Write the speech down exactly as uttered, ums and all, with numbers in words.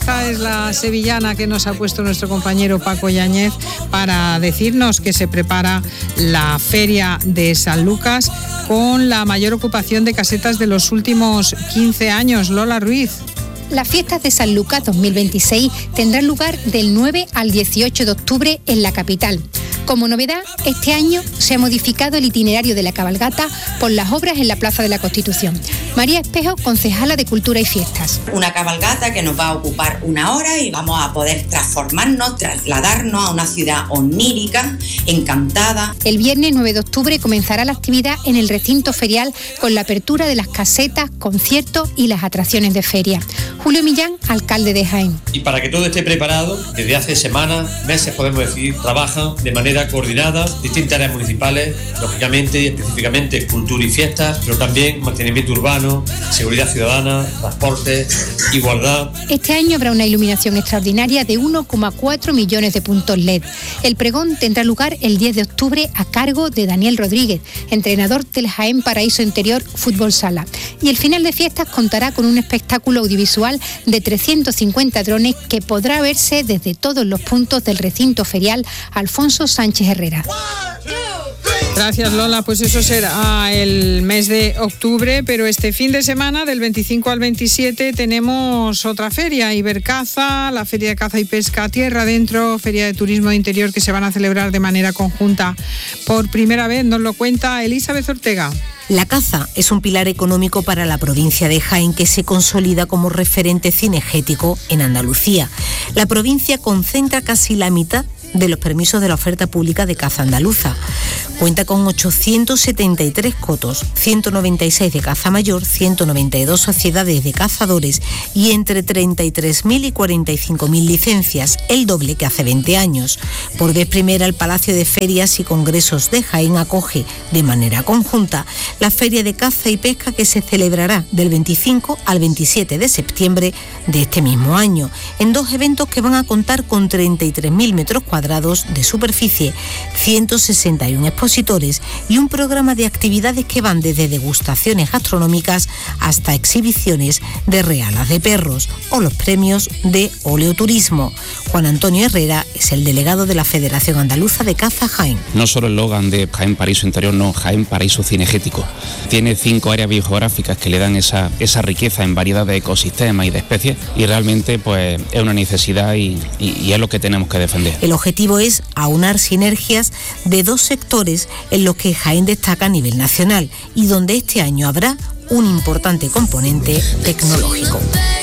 esta es la sevillana que nos ha puesto nuestro compañero Paco Yáñez para decirnos que se prepara la Feria de San Lucas con la mayor ocupación de casetas de los últimos quince años. Lola Ruiz. Las fiestas de San Lucas dos mil veintiséis tendrán lugar del nueve al dieciocho de octubre en la capital. Como novedad, este año se ha modificado el itinerario de la cabalgata por las obras en la Plaza de la Constitución. María Espejo, concejala de Cultura y Fiestas. Una cabalgata que nos va a ocupar una hora y vamos a poder transformarnos, trasladarnos a una ciudad onírica, encantada. El viernes nueve de octubre comenzará la actividad en el recinto ferial con la apertura de las casetas, conciertos y las atracciones de feria. Julio Millán, alcalde de Jaén. Y para que todo esté preparado, desde hace semanas, meses podemos decir, trabajan de manera coordinada distintas áreas municipales, lógicamente y específicamente cultura y fiestas, pero también mantenimiento urbano, seguridad ciudadana, transporte, igualdad. Este año habrá una iluminación extraordinaria de uno coma cuatro millones de puntos L E D. El pregón tendrá lugar el diez de octubre a cargo de Daniel Rodríguez, entrenador del Jaén Paraíso Interior Fútbol Sala. Y el final de fiestas contará con un espectáculo audiovisual de trescientos cincuenta drones que podrá verse desde todos los puntos del recinto ferial Alfonso Sánchez Herrera. Gracias, Lola. Pues eso será el mes de octubre, pero este fin de semana, del veinticinco al veintisiete, tenemos otra feria, Ibercaza, la Feria de Caza y Pesca Tierra Adentro, Feria de Turismo de Interior, que se van a celebrar de manera conjunta por primera vez. Nos lo cuenta Elizabeth Ortega. La caza es un pilar económico para la provincia de Jaén que se consolida como referente cinegético en Andalucía. La provincia concentra casi la mitad de los permisos de la oferta pública de caza andaluza. Cuenta con ochocientos setenta y tres cotos, ciento noventa y seis de caza mayor, ciento noventa y dos sociedades de cazadores y entre treinta y tres mil y cuarenta y cinco mil licencias, el doble que hace veinte años. Por vez primera, el Palacio de Ferias y Congresos de Jaén acoge de manera conjunta la Feria de Caza y Pesca, que se celebrará del veinticinco al veintisiete de septiembre de este mismo año, en dos eventos que van a contar con treinta y tres mil metros cuadrados de superficie, ciento sesenta y uno expositores y un programa de actividades que van desde degustaciones gastronómicas hasta exhibiciones de realas de perros o los premios de oleoturismo. Juan Antonio Herrera es el delegado de la Federación Andaluza de Caza Jaén. No solo el eslogan de Jaén Paraíso Interior, no, Jaén Paraíso Cinegético. Tiene cinco áreas biogeográficas que le dan esa, esa riqueza en variedad de ecosistemas y de especies, y realmente pues es una necesidad y, y, y es lo que tenemos que defender. El objetivo es aunar sinergias de dos sectores en los que Jaén destaca a nivel nacional y donde este año habrá un importante componente tecnológico.